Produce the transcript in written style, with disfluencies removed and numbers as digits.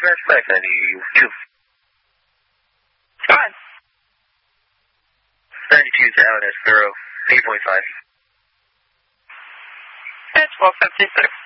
Smash back 92. Go ahead. 92 down at 8.5. It's 1256.